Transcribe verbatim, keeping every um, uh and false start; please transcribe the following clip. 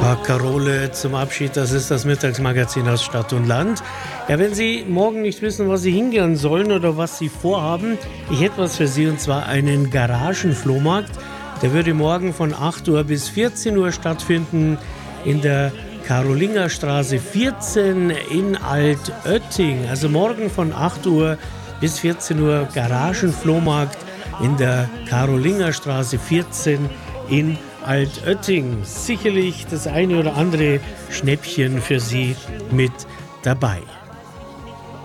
Ah, Carole zum Abschied, das ist das Mittagsmagazin aus Stadt und Land. Ja, wenn Sie morgen nicht wissen, was Sie hingehen sollen oder was Sie vorhaben, ich hätte was für Sie, und zwar einen Garagenflohmarkt. Der würde morgen von acht Uhr bis vierzehn Uhr stattfinden in der Karolingerstraße vierzehn in Altötting. Also morgen von acht Uhr bis vierzehn Uhr Garagenflohmarkt in der Karolingerstraße vierzehn in Altötting. Sicherlich das eine oder andere Schnäppchen für Sie mit dabei.